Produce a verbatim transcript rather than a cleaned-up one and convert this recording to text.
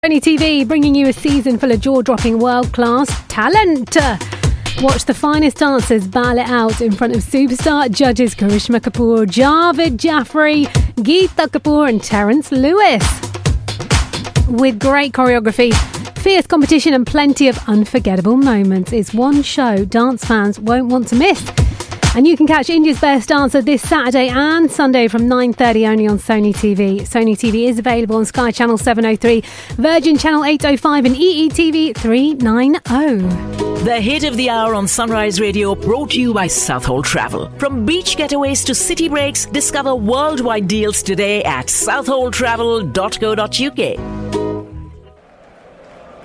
Sony T V bringing you a season full of jaw-dropping world-class talent. Watch the finest dancers battle it out in front of superstar judges Karishma Kapoor, Javed Jaffrey, Geeta Kapoor and Terence Lewis. With great choreography, fierce competition and plenty of unforgettable moments, it's one show dance fans won't want to miss. And you can catch India's Best Dancer this Saturday and Sunday from nine thirty only on Sony T V. Sony T V is available on Sky Channel seven oh three, Virgin Channel eight oh five and E E T V three ninety. The hit of the hour on Sunrise Radio, brought to you by Southhold Travel. From beach getaways to city breaks, discover worldwide deals today at southhold travel dot co dot uk.